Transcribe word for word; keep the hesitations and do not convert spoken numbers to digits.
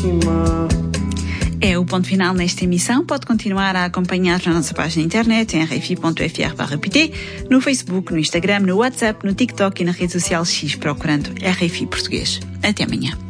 próxima. É o ponto final nesta emissão. Pode continuar a acompanhar na nossa página na internet em r f i ponto f r barra p t, no Facebook, no Instagram, no WhatsApp, no TikTok e na rede social X procurando R F I Português. Até amanhã.